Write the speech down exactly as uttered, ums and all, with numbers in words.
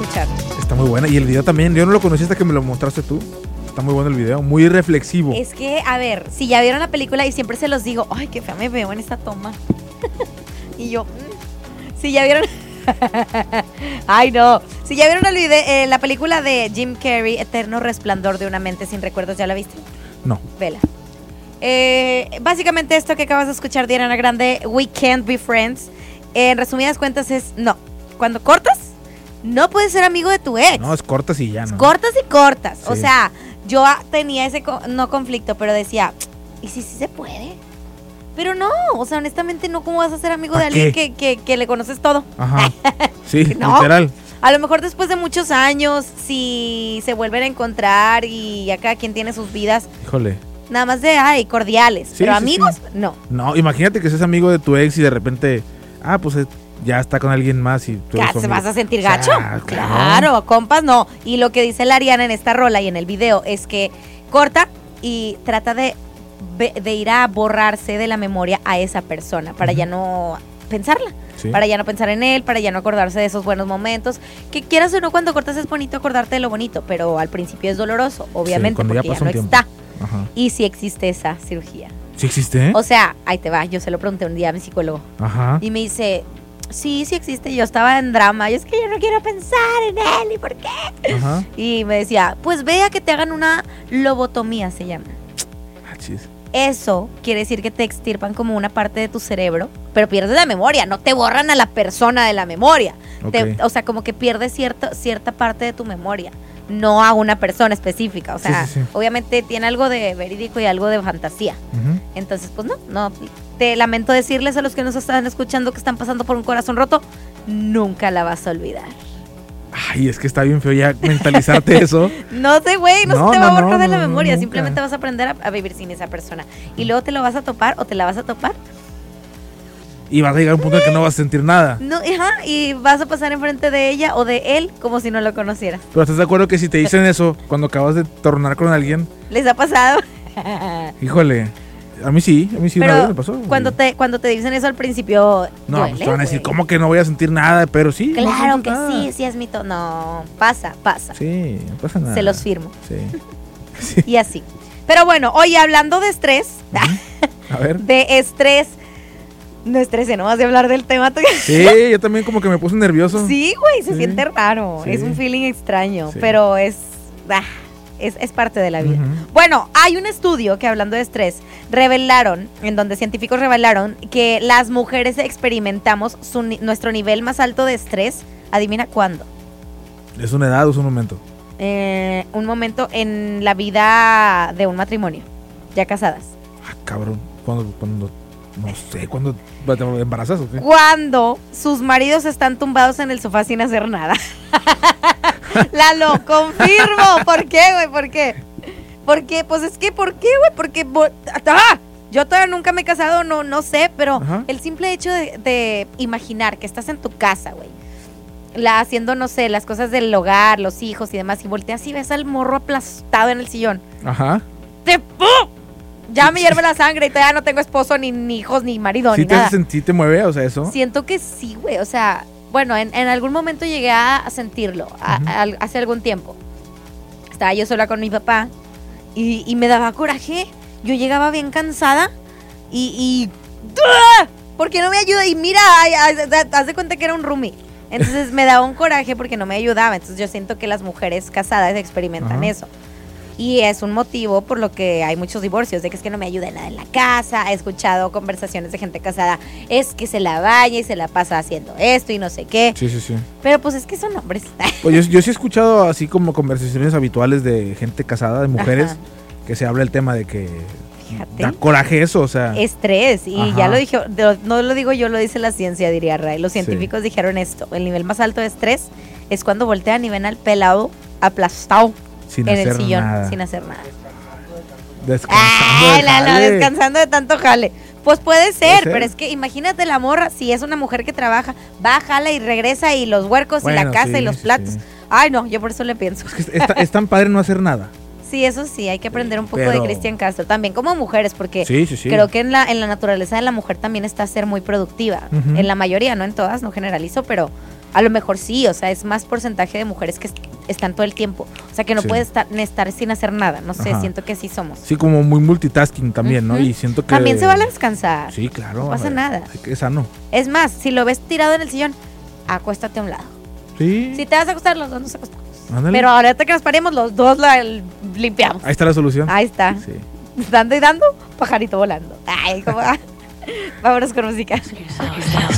escuchar. Está muy buena. Y el video también, yo no lo conocí hasta que me lo mostraste tú. Está muy bueno el video, muy reflexivo. Es que, a ver, si ya vieron la película y siempre se los digo, ay, qué fea me veo en esta toma. Y yo, mm. si ya vieron... Ay, no. Si ya vieron el video, eh, la película de Jim Carrey, Eterno Resplandor de una mente sin recuerdos, ¿ya la viste? No. Vela. Eh, básicamente esto que acabas de escuchar de Ariana Grande, We Can't Be Friends, eh, en resumidas cuentas es, no. Cuando cortas, no puedes ser amigo de tu ex. No, es cortas y ya, ¿no? Cortas y cortas. Sí. O sea, yo tenía ese, co- no conflicto, pero decía, ¿y si sí se puede? Pero no, o sea, honestamente no, ¿cómo vas a ser amigo de alguien que, que, que le conoces todo? Ajá. Sí, No. literal. A lo mejor después de muchos años, si se vuelven a encontrar y ya cada quien tiene sus vidas, Híjole. nada más de, ay, cordiales. Sí, pero sí, amigos, sí. no. No, imagínate que seas amigo de tu ex y de repente, ah, pues eh, ya está con alguien más y tú eres Ya su se amigo. vas a sentir O sea, gacho. Claro, compas, no. Y lo que dice la Ariana en esta rola y en el video es que corta y trata de, de ir a borrarse de la memoria a esa persona para Ujú. ya no pensarla. Sí. Para ya no pensar en él, para ya no acordarse de esos buenos momentos. Que quieras o no, cuando cortas es bonito acordarte de lo bonito, pero al principio es doloroso, obviamente, cuando ya porque ya, pasa no un tiempo. está. Ajá. Y sí existe esa cirugía. ¿Sí existe? O sea, ahí te va, yo se lo pregunté un día a mi psicólogo. Ajá. Y me dice, sí, sí existe. Yo estaba en drama. Y es que yo no quiero pensar en él, ¿y por qué? Ajá. Y me decía, pues vea que te hagan una lobotomía, se llama. Ah, chis. Eso quiere decir que te extirpan como una parte de tu cerebro, pero pierdes la memoria, no te borran a la persona de la memoria. Ok. Te- o sea, como que pierdes cierta, cierta parte de tu memoria, no a una persona específica. O sea, Sí, sí, sí. obviamente tiene algo de verídico y algo de fantasía. Ujú. Entonces, pues no, no. Te lamento decirles a los que nos están escuchando que están pasando por un corazón roto, nunca la vas a olvidar. Ay, es que está bien feo ya mentalizarte eso. No sé, güey, no, No, se te va no, a borrar no, de la no, memoria. nunca. Simplemente vas a aprender a, a vivir sin esa persona. Y luego te lo vas a topar o te la vas a topar. Y vas a llegar a un punto en que no vas a sentir nada. No, ajá, y vas a pasar enfrente de ella o de él como si no lo conocieras. Pero ¿estás de acuerdo que si te dicen eso cuando acabas de tornar con alguien? ¿Les ha pasado? Híjole, a mí sí, a mí sí una vez Pero me pasó. cuando te, cuando te dicen eso al principio, No, duele, pues te van a decir, güey. ¿cómo que no voy a sentir nada? Pero sí. no Claro sientes que nada. sí, sí es mito. No, pasa, pasa. Sí, no pasa nada. Se los firmo. Sí. Sí. Y así. Pero bueno, oye, hablando de estrés, A ver. de estrés, no estrés, no vas a hablar del tema. Sí, yo también como que me puse nervioso. Sí, güey, se Sí. siente raro. Sí. Es un feeling extraño, Sí. pero es, ah, es, es parte de la vida. Ujú. Bueno, hay un estudio que, hablando de estrés, revelaron, en donde científicos revelaron que las mujeres experimentamos su ni- nuestro nivel más alto de estrés. Adivina cuándo. ¿Es una edad o es un momento? Eh, un momento en la vida de un matrimonio, ya casadas. Ah, cabrón. Cuando, cuando, no sé, cuando te embarazas o qué. Cuando sus maridos están tumbados en el sofá sin hacer nada. Lalo, confirmo. ¿Por qué, güey? ¿Por qué? Porque, pues es que, ¿por qué, güey? Porque, bo- ¡ah! Yo todavía nunca me he casado, no, no sé, pero Ajá. el simple hecho de, de imaginar que estás en tu casa, güey, la, haciendo, no sé, las cosas del hogar, los hijos y demás, y volteas y ves al morro aplastado en el sillón. Ajá. ¡Te ¡pum! Ya me hierve la sangre y todavía no tengo esposo, ni, ni hijos, ni marido, ¿Sí ni te, nada. hace sentir, te mueve? O sea, eso. Siento que sí, güey. O sea, bueno, en, en algún momento llegué a, a sentirlo, a- Ujú. a- hace algún tiempo. Estaba yo sola con mi papá y, y me daba coraje. Yo llegaba bien cansada y... y ¡ah! ¿Por qué no me ayuda? Y mira, ay, ay, haz haz de cuenta que era un roomie. Entonces me daba un coraje porque no me ayudaba. Entonces yo siento que las mujeres casadas experimentan Ajá. eso. Y es un motivo por lo que hay muchos divorcios, de que es que no me ayuda en nada en la casa. He escuchado conversaciones de gente casada, es que se la baña y se la pasa haciendo esto y no sé qué. Sí, sí, sí. Pero pues es que son hombres. Pues yo, yo sí he escuchado así como conversaciones habituales de gente casada, de mujeres, Ajá. que se habla el tema de que Fíjate. da coraje eso, o sea. Estrés. Y Ajá. ya lo dije, de- no lo digo yo, lo dice la ciencia, diría Ray. Los científicos dijeron esto. El nivel más alto de estrés es cuando voltean y ven al pelado aplastado sin en hacer el sillón nada. sin hacer nada. Descansando. Ay, de Lalo, jale. descansando de tanto jale. Pues puede ser, ser. pero es que imagínate la morra, si es una mujer que trabaja, va, jala y regresa y los huercos y la Bueno, casa sí, y los sí, platos. sí. Ay, no, yo por eso le pienso. Es que es, ta- es tan padre no hacer nada. Sí, Sí, eso sí, hay que aprender un poco Pero- de Cristian Castro. También como mujeres, porque Sí, sí, sí. creo que en la, en la naturaleza de la mujer también está ser muy productiva. Ujú. En la mayoría, no en todas, no generalizo, pero a lo mejor sí, o sea, es más porcentaje de mujeres que est- están todo el tiempo. O sea, que no Sí. puedes estar, estar sin hacer nada. No sé, Ajá. siento que sí somos. Sí, como muy multitasking también, ¿no? Ujú. Y siento que... También se vale descansar. Sí, claro. No pasa eh, nada. hay que- Es sano. Es más, si lo ves tirado en el sillón, acuéstate a un lado. Sí. Si te vas a acostar, los dos nos acostamos. Ándale. Pero ahorita que nos paremos, los dos la el- limpiamos. Ahí está la solución. Ahí está. Sí. Dando y dando, pajarito volando. Ay, cómo va. Vámonos con música.